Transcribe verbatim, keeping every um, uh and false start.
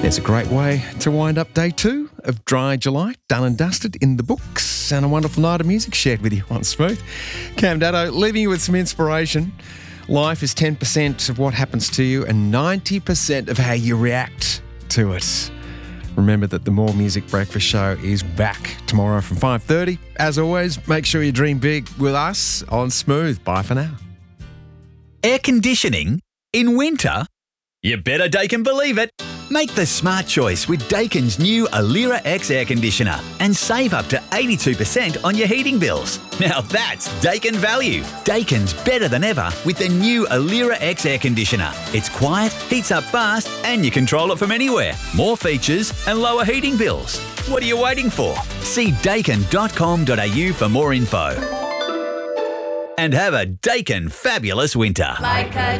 There's a great way to wind up day two of Dry July, done and dusted in the books, and a wonderful night of music shared with you on Smooth. Cam Daddo, leaving you with some inspiration. Life is ten percent of what happens to you and ninety percent of how you react to it. Remember that the More Music Breakfast Show is back tomorrow from five thirty. As always, make sure you dream big with us on Smooth. Bye for now. Air conditioning in winter? You better Daikin believe it. Make the smart choice with Daikin's new Alira X air conditioner and save up to eighty-two percent on your heating bills. Now that's Daikin value. Daikin's better than ever with the new Alira X air conditioner. It's quiet, heats up fast, and you control it from anywhere. More features and lower heating bills. What are you waiting for? See daikin dot com dot a u for more info. And have a Daikin fabulous winter. Like a